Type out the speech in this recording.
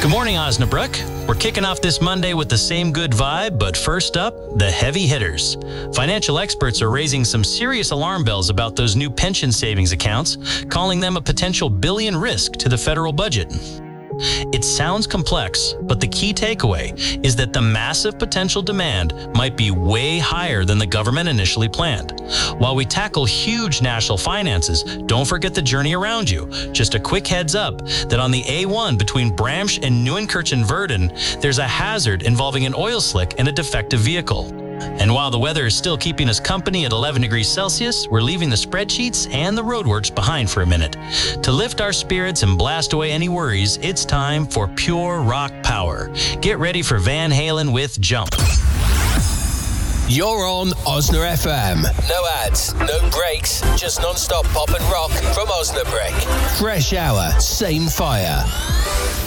Good morning, Osnabrück. We're kicking off this Monday with the same good vibe, but first up, the heavy hitters. Financial experts are raising some serious alarm bells about those new pension savings accounts, calling them a potential billion risk to the federal budget. It sounds complex, but the key takeaway is that the massive potential demand might be way higher than the government initially planned. While we tackle huge national finances, don't forget the journey around you. Just a quick heads up that on the A1 between Bramsch and Nieuwenkirchen-Verden, there's a hazard involving an oil slick and a defective vehicle. And while the weather is still keeping us company at 11 degrees Celsius, we're leaving the spreadsheets and the roadworks behind for a minute. To lift our spirits and blast away any worries, it's time for pure rock power. Get ready for Van Halen with Jump. You're on Osna FM. No ads, no breaks, just non-stop pop and rock from Osnabrück. Fresh hour, same fire.